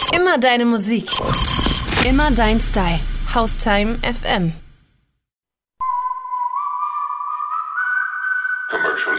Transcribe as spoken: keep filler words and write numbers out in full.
Immer deine Musik. Immer dein Style. Haustime F M. Commercial